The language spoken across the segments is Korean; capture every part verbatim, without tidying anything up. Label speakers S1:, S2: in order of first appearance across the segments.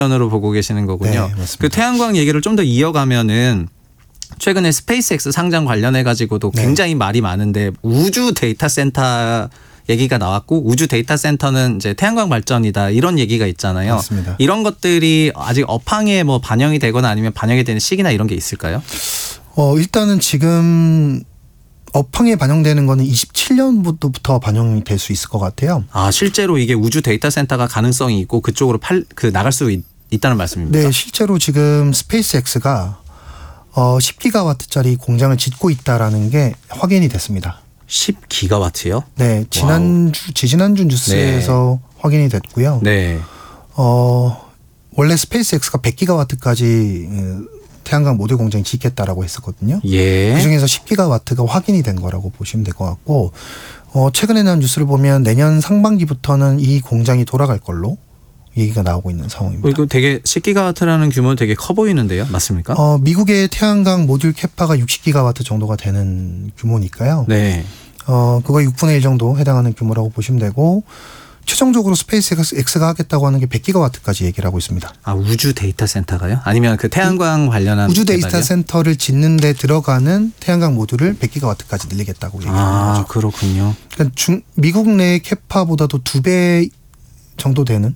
S1: 으로 보고 계시는 거군요.
S2: 네, 맞습니다.
S1: 그 태양광 얘기를 좀 더 이어가면은 최근에 스페이스X 상장 관련해 가지고도 굉장히 네. 말이 많은데 우주 데이터 센터 얘기가 나왔고 우주 데이터 센터는 이제 태양광 발전이다 이런 얘기가 있잖아요.
S2: 맞습니다.
S1: 이런 것들이 아직 업황에 뭐 반영이 되거나 아니면 반영이 되는 시기나 이런 게 있을까요?
S2: 어 일단은 지금 업황에 반영되는 거는 이십칠 년부터 반영이 될 수 있을 것 같아요.
S1: 아 실제로 이게 우주 데이터 센터가 가능성이 있고 그쪽으로 팔 그 나갈 수 있, 있다는 말씀입니까?
S2: 네, 실제로 지금 스페이스X가 어 십 기가와트짜리 공장을 짓고 있다라는 게 확인이 됐습니다.
S1: 십 기가와트요?
S2: 네, 지난주 지지난주 뉴스에서 네. 확인이 됐고요.
S1: 네.
S2: 어 원래 스페이스X가 백 기가와트까지 태양광 모듈 공장이 짓겠다라고 했었거든요.
S1: 예.
S2: 그중에서 십 기가와트가 확인이 된 거라고 보시면 될 것 같고 어 최근에 나온 뉴스를 보면 내년 상반기부터는 이 공장이 돌아갈 걸로 얘기가 나오고 있는 상황입니다.
S1: 이거 되게 십 기가와트라는 규모는 되게 커 보이는데요. 맞습니까?
S2: 어 미국의 태양광 모듈 캐파가 육십 기가와트 정도가 되는 규모니까요.
S1: 네.
S2: 어 그거 육분의 일 정도 해당하는 규모라고 보시면 되고 최종적으로 스페이스X가 하겠다고 하는 게 백 기가와트까지 얘기를 하고 있습니다.
S1: 아 우주 데이터 센터가요? 아니면 그 태양광 관련한
S2: 우주 데이터
S1: 개발이요?
S2: 센터를 짓는 데 들어가는 태양광 모듈을 백 기가와트까지 늘리겠다고 얘기하는
S1: 아,
S2: 거죠.
S1: 그렇군요.
S2: 그러니까 중, 미국 내 캐파보다도 두 배 정도 되는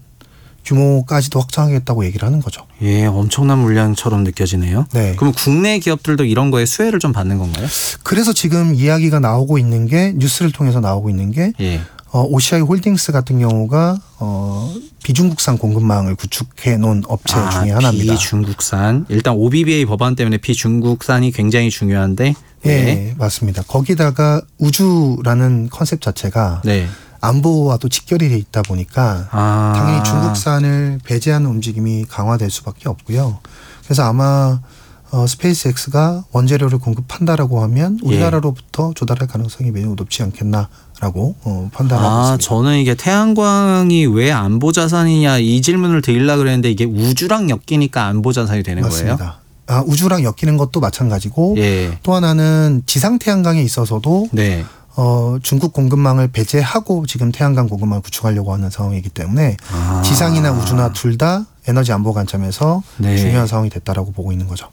S2: 규모까지도 확장하겠다고 얘기를 하는 거죠.
S1: 예, 엄청난 물량처럼 느껴지네요.
S2: 네.
S1: 그럼 국내 기업들도 이런 거에 수혜를 좀 받는 건가요?
S2: 그래서 지금 이야기가 나오고 있는 게 뉴스를 통해서 나오고 있는 게
S1: 예.
S2: 어, 오시아이 홀딩스 같은 경우가 어, 비중국산 공급망을 구축해 놓은 업체
S1: 아,
S2: 중에 하나입니다.
S1: 비중국산. 일단 오비비에이 법안 때문에 비중국산이 굉장히 중요한데.
S2: 네,
S1: 네.
S2: 맞습니다. 거기다가 우주라는 컨셉 자체가
S1: 네.
S2: 안보와도 직결이 돼 있다 보니까
S1: 아.
S2: 당연히 중국산을 배제하는 움직임이 강화될 수밖에 없고요. 그래서 아마 어, 스페이스X가 원재료를 공급한다라고 하면 우리나라로부터 조달할 가능성이 매우 높지 않겠나라고 어, 판단하고
S1: 아,
S2: 있습니다.
S1: 저는 이게 태양광이 왜 안보 자산이냐 이 질문을 드리려고 그랬는데 이게 우주랑 엮이니까 안보 자산이 되는
S2: 맞습니다.
S1: 거예요?
S2: 아, 우주랑 엮이는 것도 마찬가지고
S1: 예.
S2: 또 하나는 지상 태양광에 있어서도
S1: 네.
S2: 어, 중국 공급망을 배제하고 지금 태양광 공급망을 구축하려고 하는 상황이기 때문에
S1: 아.
S2: 지상이나 우주나 둘 다 에너지 안보 관점에서
S1: 네.
S2: 중요한 상황이 됐다라고 보고 있는 거죠.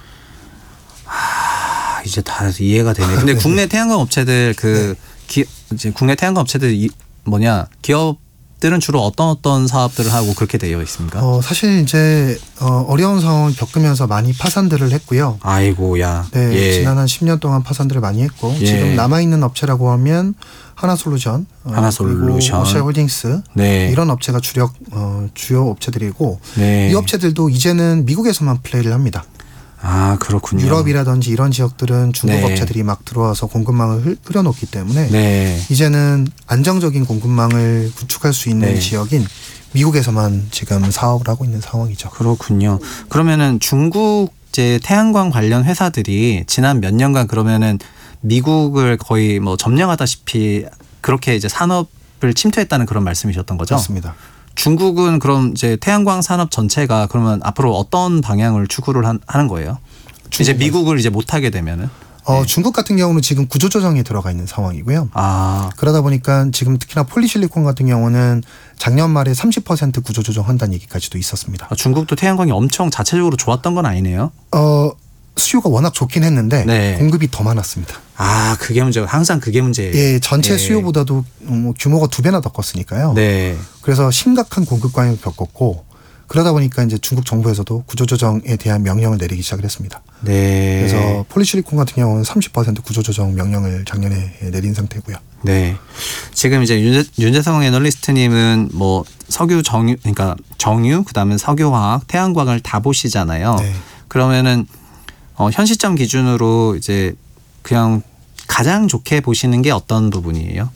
S1: 아, 이제 다 이해가 되네. 근데 국내 태양광 업체들 그
S2: 네.
S1: 기, 이제 국내 태양광 업체들 이, 뭐냐 기업들은 주로 어떤 어떤 사업들을 하고 그렇게 되어 있습니까?
S2: 어, 사실 이제 어, 어려운 상황을 겪으면서 많이 파산들을 했고요.
S1: 아이고야.
S2: 네,
S1: 예.
S2: 지난 한 십 년 동안 파산들을 많이 했고
S1: 예.
S2: 지금 남아 있는 업체라고 하면 하나솔루션,
S1: 하나솔루션,
S2: 어, 오시아 홀딩스
S1: 네.
S2: 이런 업체가 주력 어, 주요 업체들이고
S1: 네.
S2: 이 업체들도 이제는 미국에서만 플레이를 합니다.
S1: 아 그렇군요.
S2: 유럽이라든지 이런 지역들은 중국
S1: 네. 업체들이
S2: 업체들이 막 들어와서 공급망을 흐려놓기 때문에
S1: 네.
S2: 이제는 안정적인 공급망을 구축할 수 있는
S1: 네.
S2: 지역인 미국에서만 지금 사업을 하고 있는 상황이죠.
S1: 그렇군요. 그러면은 중국 이제 태양광 관련 회사들이 지난 몇 년간 그러면은 미국을 거의 뭐 점령하다시피 그렇게 이제 산업을 침투했다는 그런 말씀이셨던 거죠?
S2: 맞습니다.
S1: 중국은 그럼 이제 태양광 산업 전체가 그러면 앞으로 어떤 방향을 추구를 한, 하는 거예요? 이제 미국을 이제 못하게 되면은?
S2: 어,
S1: 네.
S2: 중국 같은 경우는 지금 구조조정에 들어가 있는 상황이고요.
S1: 아,
S2: 그러다 보니까 지금 특히나 폴리실리콘 같은 경우는 작년 말에 삼십 퍼센트 구조조정한다는 얘기까지도 있었습니다.
S1: 중국도 태양광이 엄청 자체적으로 좋았던 건 아니네요?
S2: 어, 수요가 워낙 좋긴 했는데
S1: 네.
S2: 공급이 더 많았습니다.
S1: 아, 그게 문제가 항상 그게 문제예요.
S2: 예, 전체
S1: 예.
S2: 수요보다도 뭐 규모가 두 배나 더 컸으니까요.
S1: 네.
S2: 그래서 심각한 공급 과잉을 겪었고 그러다 보니까 이제 중국 정부에서도 구조조정에 대한 명령을 내리기 시작을 했습니다.
S1: 네.
S2: 그래서 폴리실리콘 같은 경우는 삼십 퍼센트 구조조정 명령을 작년에 내린 상태고요.
S1: 네. 지금 이제 윤재, 윤재성 애널리스트님은 뭐 석유 정유, 그러니까 정유, 그다음에 석유화학, 태양광을 다 보시잖아요.
S2: 네.
S1: 그러면은 어, 현 시점 기준으로 이제 그냥 가장 좋게 보시는 게 어떤 부분이에요?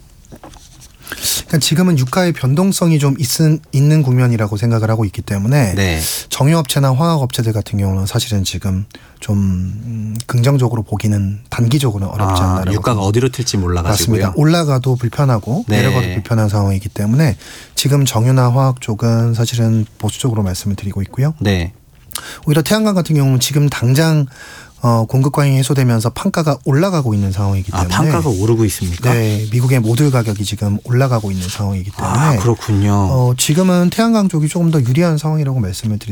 S2: 그러니까 지금은 유가의 변동성이 좀 있은, 있는 국면이라고 생각을 하고 있기 때문에
S1: 네.
S2: 정유업체나 화학업체들 같은 경우는 사실은 지금 좀 음, 긍정적으로 보기는 단기적으로는 어렵지
S1: 아,
S2: 않나라고.
S1: 유가가 어디로 튈지 몰라가지고요.
S2: 맞습니다. 올라가도 불편하고
S1: 네.
S2: 내려가도 불편한 상황이기 때문에 지금 정유나 화학 쪽은 사실은 보수적으로 말씀을 드리고 있고요.
S1: 네.
S2: 오히려 태양광 같은 경우는 지금 당장 어, 공급 과잉이 해소되면서 판가가 올라가고 있는 상황이기
S1: 아,
S2: 때문에
S1: 판가가 오르고 있습니까?
S2: 네, 미국의 모듈 가격이 지금 올라가고 있는 상황이기 때문에
S1: 아, 그렇군요.
S2: 어, 지금은 태양광 쪽이 조금 더 유리한 상황이라고 말씀을 드릴